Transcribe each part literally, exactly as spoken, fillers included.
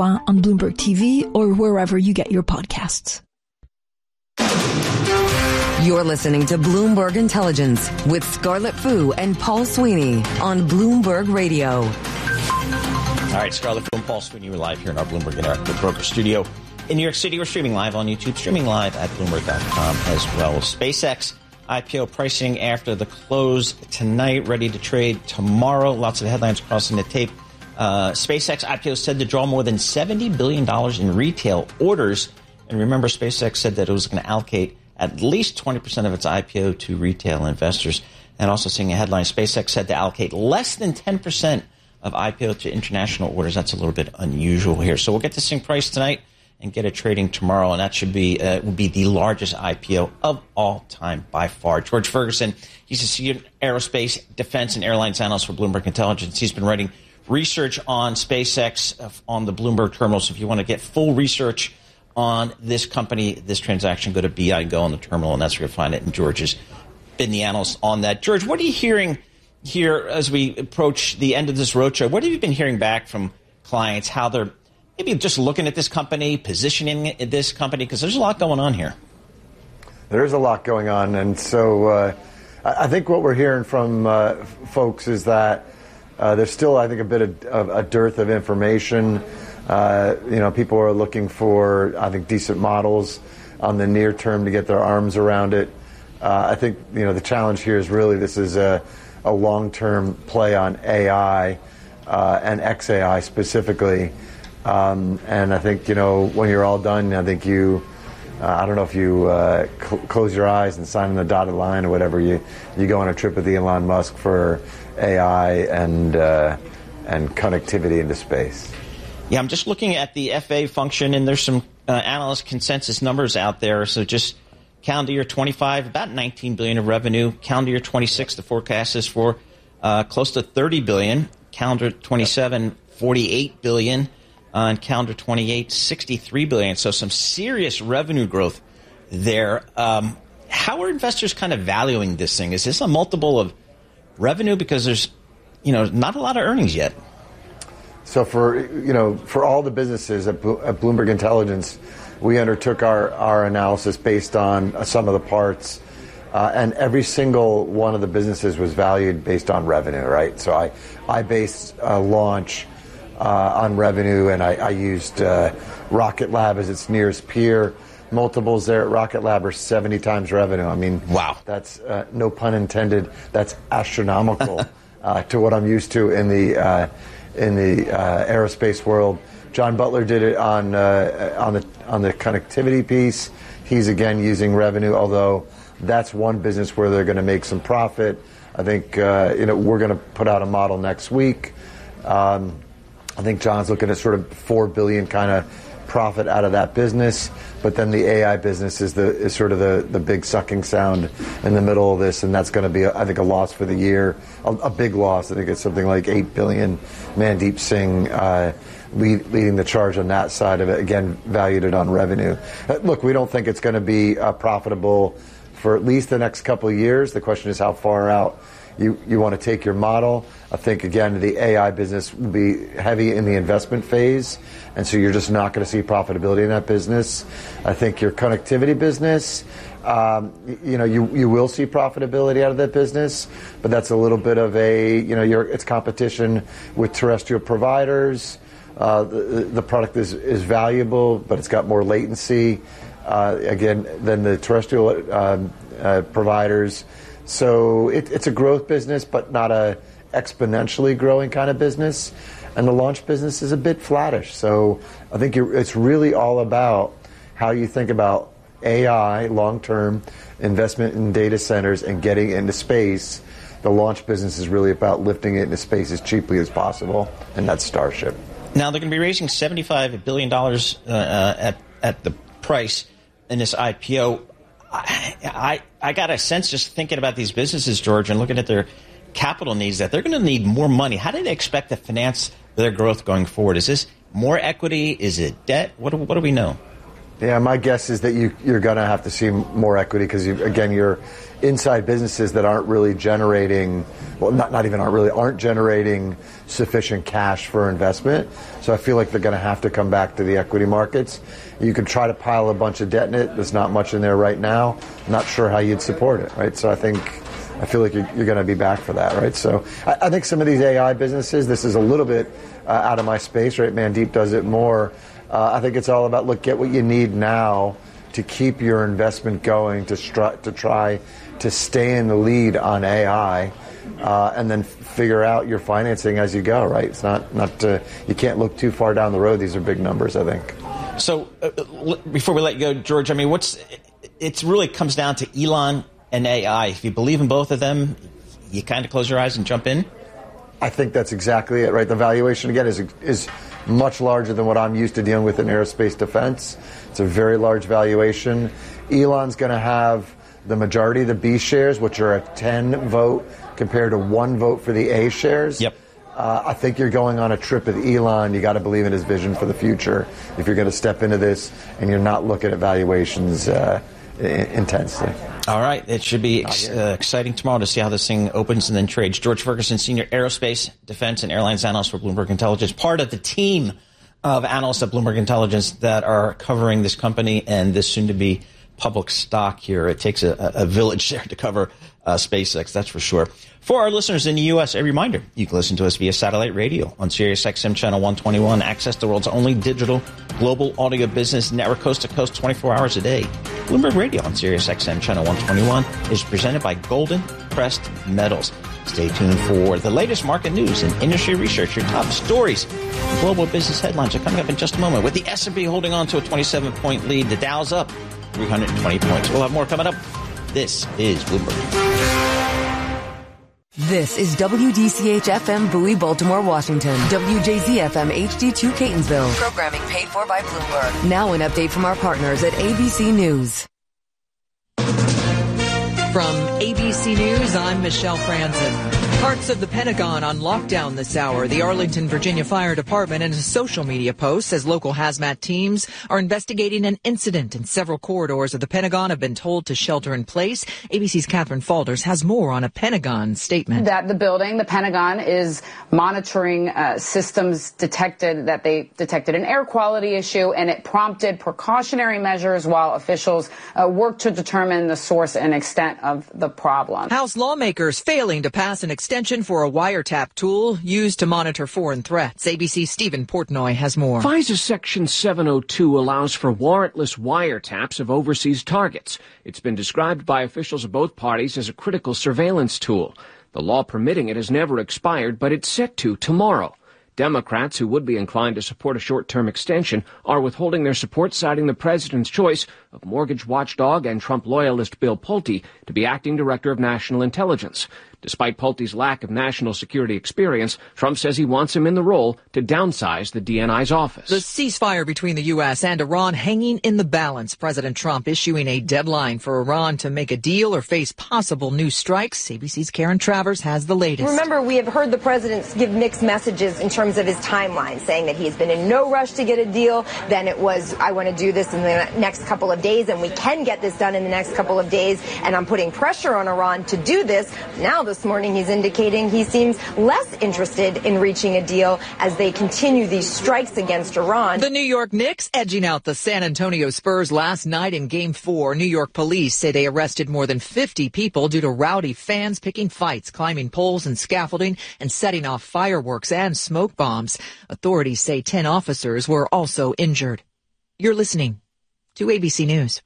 Coin on Bloomberg T V or wherever you get your podcasts. You're listening to Bloomberg Intelligence with Scarlett Fu and Paul Sweeney on Bloomberg Radio. All right, Scarlett Fu and Paul Sweeney, we're live here in our Bloomberg Interactive Broker Studio in New York City. We're streaming live on YouTube, streaming live at Bloomberg dot com as well. SpaceX I P O pricing after the close tonight, ready to trade tomorrow. Lots of headlines crossing the tape. Uh, SpaceX I P O said to draw more than seventy billion dollars in retail orders. And remember, SpaceX said that it was going to allocate at least twenty percent of its I P O to retail investors. And also seeing a headline, SpaceX said to allocate less than ten percent of I P O to international orders. That's a little bit unusual here. So we'll get this thing priced tonight and get it trading tomorrow. And that should be uh, will be the largest I P O of all time by far. George Ferguson, he's a senior aerospace, defense, and airlines analyst for Bloomberg Intelligence. He's been writing research on SpaceX uh, on the Bloomberg terminal. So if you want to get full research on this company, this transaction, go to B I Go on the terminal, and that's where you'll find it. And George has been the analyst on that. George, what are you hearing here as we approach the end of this roadshow? What have you been hearing back from clients, how they're maybe just looking at this company, positioning this company? Because there's a lot going on here. There's a lot going on. And so uh, I think what we're hearing from uh, folks is that uh, there's still, I think, a bit of, of a dearth of information. Uh, you know, people are looking for, I think, decent models on the near term to get their arms around it. Uh, I think, you know, the challenge here is really this is a a long-term play on A I uh, and X A I specifically. Um, and I think, you know, when you're all done, I think you, uh, I don't know if you uh, cl- close your eyes and sign on the dotted line or whatever, you, you go on a trip with Elon Musk for A I and, uh, and connectivity into space. Yeah, I'm just looking at the F A function, and there's some uh, analyst consensus numbers out there. So just calendar year twenty-five, about nineteen billion dollars of revenue. Calendar year twenty-six, the forecast is for uh, close to thirty billion dollars. Calendar twenty-seven, forty-eight billion dollars. Uh, and calendar twenty-eight, sixty-three billion dollars. So some serious revenue growth there. Um, how are investors kind of valuing this thing? Is this a multiple of revenue? Because there's, you know, not a lot of earnings yet. So for, you know, for all the businesses at, Blo- at Bloomberg Intelligence, we undertook our, our analysis based on uh, some of the parts, uh, and every single one of the businesses was valued based on revenue, right? So I, I based uh, launch uh, on revenue, and I, I used uh, Rocket Lab as its nearest peer. Multiples there at Rocket Lab are seventy times revenue. I mean, wow, that's uh, no pun intended. That's astronomical uh, to what I'm used to in the uh, in the uh, aerospace world. John Butler did it on uh, on the on the connectivity piece. He's again using revenue, although that's one business where they're going to make some profit. I think uh, you know we're going to put out a model next week. Um, I think John's looking at sort of four billion kind of profit out of that business, but then the A I business is the is sort of the, the big sucking sound in the middle of this, and that's going to be, I think, a loss for the year, a, a big loss. I think it's something like eight billion. Mandeep Singh uh, lead, leading the charge on that side of it. Again, valued it on revenue. Uh, look, we don't think it's going to be uh, profitable for at least the next couple of years. The question is how far out you you want to take your model. I think, again, the A I business will be heavy in the investment phase, and so you're just not going to see profitability in that business. I think your connectivity business, um, you know, you, you will see profitability out of that business, but that's a little bit of a, you know, your, it's competition with terrestrial providers. Uh, the, the product is, is valuable, but it's got more latency, uh, again, than the terrestrial um, uh, providers. So it, it's a growth business, but not a exponentially growing kind of business. And the launch business is a bit flattish. So I think you're, it's really all about how you think about A I, long-term investment in data centers and getting into space. The launch business is really about lifting it into space as cheaply as possible, and that's Starship. Now, they're going to be raising seventy-five billion dollars uh, at, at the price in this I P O. I, I, I got a sense just thinking about these businesses, George, and looking at their capital needs, that they're going to need more money. How do they expect to finance their growth going forward? Is this more equity? Is it debt? What do, what do we know? Yeah, my guess is that you, you're going to have to see more equity because, you, again, you're inside businesses that aren't really generating, well, not, not even aren't really, aren't generating sufficient cash for investment. So I feel like they're going to have to come back to the equity markets. You can try to pile a bunch of debt in it. There's not much in there right now. Not sure how you'd support it, right? So I think, I feel like you're, you're going to be back for that, right? So I, I think some of these A I businesses, this is a little bit uh, out of my space, right? Mandeep does it more. Uh, I think it's all about, look, get what you need now to keep your investment going, to, stri- to try to stay in the lead on A I, uh, and then figure out your financing as you go, right? It's not, not uh, you can't look too far down the road. These are big numbers, I think. So uh, before we let you go, George, I mean, what's it really comes down to Elon and A I. If you believe in both of them, you kind of close your eyes and jump in? I think that's exactly it, right? The valuation, again, is is much larger than what I'm used to dealing with in aerospace defense. It's a very large valuation. Elon's going to have the majority of the B shares, which are a ten vote compared to one vote for the A shares. Yep. Uh, I think you're going on a trip with Elon. You got to believe in his vision for the future if you're going to step into this and you're not looking at valuations uh, intensely. All right. It should be ex- uh, exciting tomorrow to see how this thing opens and then trades. George Ferguson, Senior Aerospace, Defense, and Airlines Analyst for Bloomberg Intelligence, part of the team of analysts at Bloomberg Intelligence that are covering this company and this soon-to-be public stock here. It takes a, a village there to cover uh, SpaceX, that's for sure. For our listeners in the U S, a reminder, you can listen to us via satellite radio on Sirius X M Channel one twenty-one. Access the world's only digital global audio business network coast to coast twenty-four hours a day. Bloomberg Radio on Sirius X M Channel one twenty-one is presented by Golden Crest Metals. Stay tuned for the latest market news and industry research. Your top stories, global business headlines are coming up in just a moment. With the S and P holding on to a twenty-seven point lead, the Dow's up three hundred twenty points. We'll have more coming up. This is Bloomberg. This is W D C H F M Bowie, Baltimore, Washington. W J Z F M H D two Catonsville. Programming paid for by Bloomberg. Now an update from our partners at A B C News. From A B C News, I'm Michelle Franzen. Parts of the Pentagon on lockdown this hour. The Arlington, Virginia Fire Department in a social media post says local hazmat teams are investigating an incident in several corridors of the Pentagon have been told to shelter in place. A B C's Catherine Falders has more on a Pentagon statement. That the building, the Pentagon, is monitoring uh, systems detected that they detected an air quality issue, and it prompted precautionary measures while officials uh, work to determine the source and extent of the problem. House lawmakers failing to pass an extension for a wiretap tool used to monitor foreign threats. A B C's Stephen Portnoy has more. FISA Section seven oh two allows for warrantless wiretaps of overseas targets. It's been described by officials of both parties as a critical surveillance tool. The law permitting it has never expired, but it's set to tomorrow. Democrats who would be inclined to support a short-term extension are withholding their support, citing the president's choice of mortgage watchdog and Trump loyalist Bill Pulte to be acting director of national intelligence. Despite Pulte's lack of national security experience, Trump says he wants him in the role to downsize the D N I's office. The ceasefire between the U S and Iran hanging in the balance. President Trump issuing a deadline for Iran to make a deal or face possible new strikes. A B C's Karen Travers has the latest. Remember, we have heard the president give mixed messages in terms of his timeline, saying that he's been in no rush to get a deal. Then it was, I want to do this in the next couple of days, and we can get this done in the next couple of days, and I'm putting pressure on Iran to do this. Now this morning he's indicating he seems less interested in reaching a deal as they continue these strikes against Iran. The New York Knicks edging out the San Antonio Spurs last night in Game four. New York police say they arrested more than fifty people due to rowdy fans picking fights, climbing poles and scaffolding, and setting off fireworks and smoke bombs. Authorities say ten officers were also injured. You're listening to A B C News.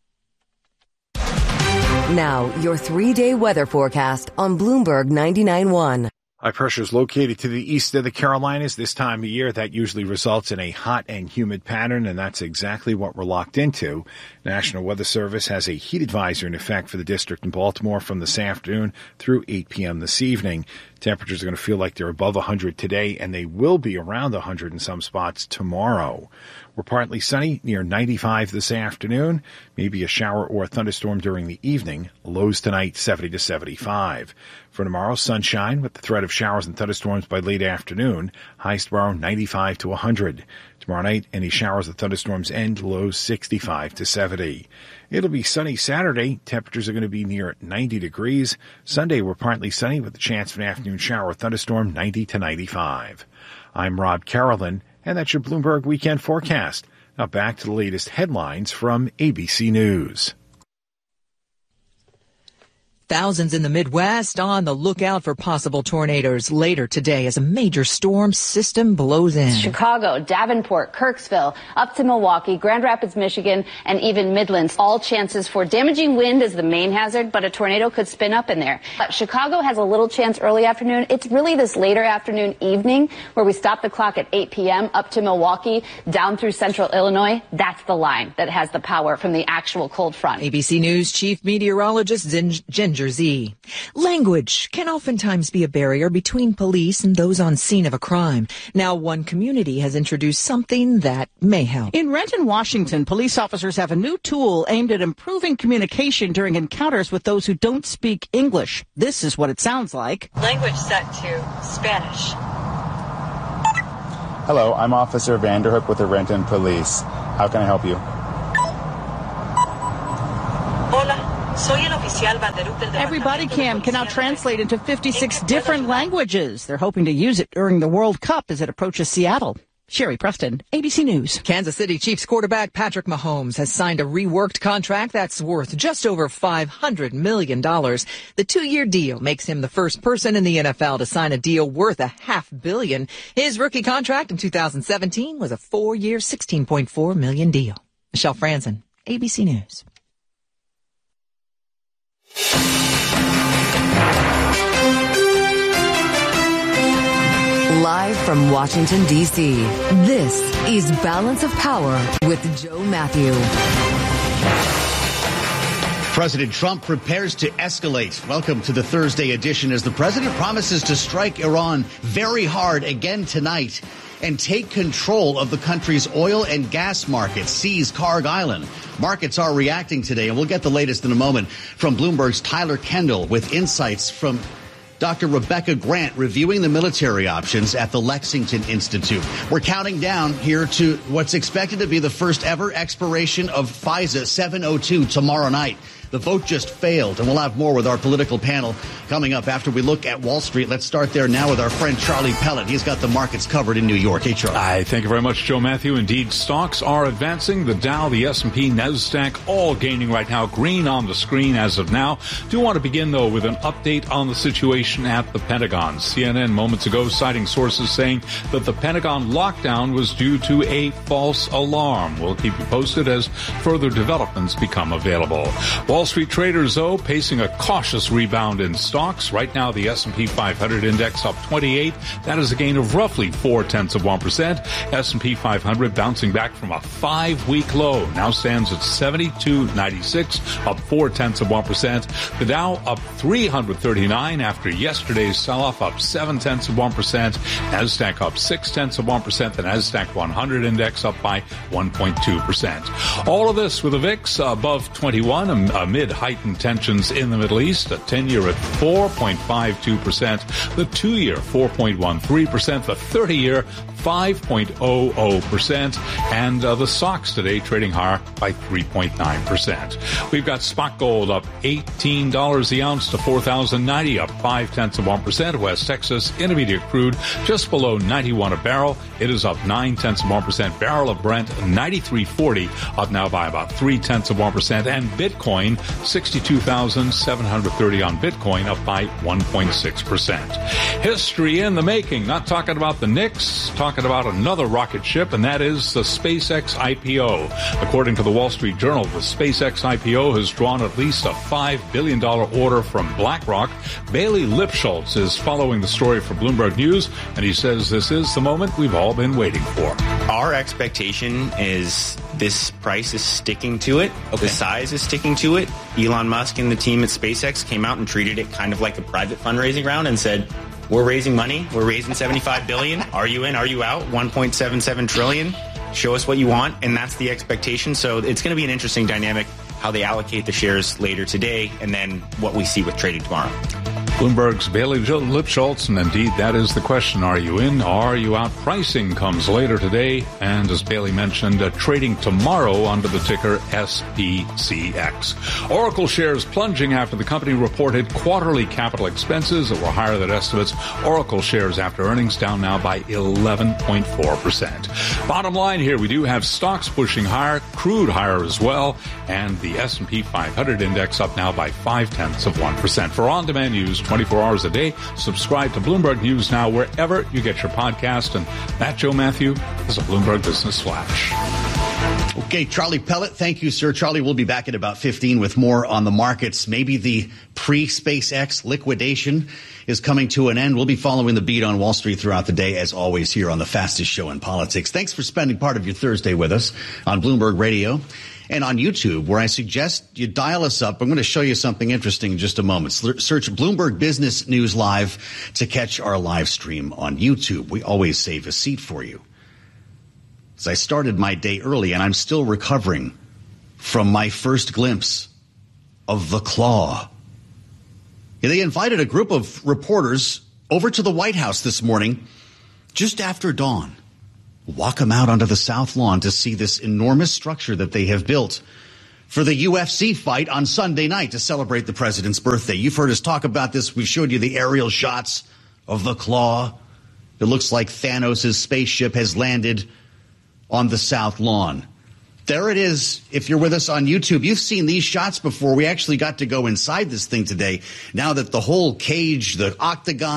Now, your three-day weather forecast on Bloomberg ninety-nine point one. High pressure is located to the east of the Carolinas. This time of year, that usually results in a hot and humid pattern, and that's exactly what we're locked into. National Weather Service has a heat advisory in effect for the district in Baltimore from this afternoon through eight p.m. this evening. Temperatures are going to feel like they're above one hundred today, and they will be around one hundred in some spots tomorrow. We're partly sunny, near ninety-five this afternoon. Maybe a shower or a thunderstorm during the evening. Lows tonight, seventy to seventy-five. For tomorrow, sunshine with the threat of showers and thunderstorms by late afternoon. Highs tomorrow, ninety-five to one hundred. Tomorrow night, any showers and thunderstorms end. Lows sixty-five to seventy. It'll be sunny Saturday. Temperatures are going to be near ninety degrees. Sunday, we're partly sunny with the chance of an afternoon shower or thunderstorm, ninety to ninety-five. I'm Rob Carolyn, and that's your Bloomberg Weekend Forecast. Now back to the latest headlines from A B C News. Thousands in the Midwest on the lookout for possible tornadoes later today as a major storm system blows in. Chicago, Davenport, Kirksville, up to Milwaukee, Grand Rapids, Michigan, and even Midlands. All chances for damaging wind is the main hazard, but a tornado could spin up in there. But Chicago has a little chance early afternoon. It's really this later afternoon evening where we stop the clock at eight p.m. up to Milwaukee, down through central Illinois. That's the line that has the power from the actual cold front. A B C News chief meteorologist Ginger Z. Language can oftentimes be a barrier between police and those on scene of a crime. Now, one community has introduced something that may help. In Renton, Washington, police officers have a new tool aimed at improving communication during encounters with those who don't speak English. This is what it sounds like. Language set to Spanish. Hello, I'm Officer Vanderhook with the Renton Police. How can I help you? Hola. Every body cam can now translate into fifty-six different languages. They're hoping to use it during the World Cup as it approaches Seattle. Sherry Preston, A B C News. Kansas City Chiefs quarterback Patrick Mahomes has signed a reworked contract that's worth just over five hundred million dollars. The two-year deal makes him the first person in the N F L to sign a deal worth a half billion. His rookie contract in two thousand seventeen was a four-year, sixteen point four million dollars deal. Michelle Franzen, A B C News. Live from Washington, D C, this is Balance of Power with Joe Matthew. President Trump prepares to escalate. Welcome to the Thursday edition as the president promises to strike Iran very hard again tonight and take control of the country's oil and gas markets, seize Karg Island. Markets are reacting today, and we'll get the latest in a moment from Bloomberg's Tyler Kendall with insights from Doctor Rebecca Grant reviewing the military options at the Lexington Institute. We're counting down here to what's expected to be the first ever expiration of FISA seven oh two tomorrow night. The vote just failed, and we'll have more with our political panel coming up after we look at Wall Street. Let's start there now with our friend Charlie Pellet. He's got the markets covered in New York. Hey, Charlie. Hi, thank you very much, Joe Matthew. Indeed, stocks are advancing. The Dow, the S and P, NASDAQ, all gaining right now. Green on the screen as of now. Do want to begin, though, with an update on the situation at the Pentagon. C N N moments ago citing sources saying that the Pentagon lockdown was due to a false alarm. We'll keep you posted as further developments become available. Wall Street traders, though, pacing a cautious rebound in stocks. Right now, the S and P five hundred index up twenty-eight. That is a gain of roughly four-tenths of one percent. S and P five hundred bouncing back from a five-week low. Now stands at seventy-two ninety-six, up four-tenths of one percent. The Dow up three hundred thirty-nine after yesterday's sell-off, up seven-tenths of one percent. NASDAQ up six-tenths of one percent. The NASDAQ one hundred index up by one point two percent. All of this with the V I X above twenty-one, amid heightened tensions in the Middle East. A ten-year at four point five two percent. The two-year, four point one three percent. The thirty-year, five point zero zero percent. And uh, the S O X today trading higher by three point nine percent. We've got spot gold up eighteen dollars the ounce to four thousand ninety, up five-tenths of one percent. West Texas Intermediate crude just below ninety-one a barrel. It is up nine-tenths of one percent. Barrel of Brent ninety-three forty, up now by about three-tenths of one percent. And Bitcoin sixty-two thousand seven hundred thirty on Bitcoin, up by one point six percent. History in the making. Not talking about the Knicks, talking about another rocket ship, and that is the SpaceX I P O. According to the Wall Street Journal, the SpaceX I P O has drawn at least a five billion dollars order from BlackRock. Bailey Lipschultz is following the story for Bloomberg News, and he says this is the moment we've all been waiting for. Our expectation is this price is sticking to it. Okay. The size is sticking to it. Elon Musk and the team at SpaceX came out and treated it kind of like a private fundraising round and said, We're raising money. We're raising seventy-five billion dollars. Are you in? Are you out? one point seven seven trillion dollars. Show us what you want, and that's the expectation. So it's going to be an interesting dynamic how they allocate the shares later today, and then what we see with trading tomorrow. Bloomberg's Bailey Lipschultz, and indeed that is the question. Are you in? Are you out? Pricing comes later today, and as Bailey mentioned, uh, trading tomorrow under the ticker S P C X. Oracle shares plunging after the company reported quarterly capital expenses that were higher than estimates. Oracle shares after earnings down now by eleven point four percent. Bottom line here, we do have stocks pushing higher, crude higher as well, and the S and P five hundred index up now by five tenths of one percent. For on-demand news twenty-four hours a day, subscribe to Bloomberg News Now wherever you get your podcast. And that, Joe Matthew, is a Bloomberg Business Flash. Okay, Charlie Pellet, thank you, sir. Charlie will be back at about fifteen with more on the markets. Maybe the pre-SpaceX liquidation is coming to an end. We'll be following the beat on Wall Street throughout the day, as always, here on the fastest show in politics. Thanks for spending part of your Thursday with us on Bloomberg Radio and on YouTube, where I suggest you dial us up. I'm going to show you something interesting in just a moment. Search Bloomberg Business News Live to catch our live stream on YouTube. We always save a seat for you. As I started my day early, and I'm still recovering from my first glimpse of the Claw. They invited a group of reporters over to the White House this morning, just after dawn. Walk them out onto the South Lawn to see this enormous structure that they have built for the U F C fight on Sunday night to celebrate the president's birthday. You've heard us talk about this. We showed you the aerial shots of the Claw. It looks like Thanos' spaceship has landed on the South Lawn. There it is. If you're with us on YouTube, you've seen these shots before. We actually got to go inside this thing today. Now that the whole cage, the octagon,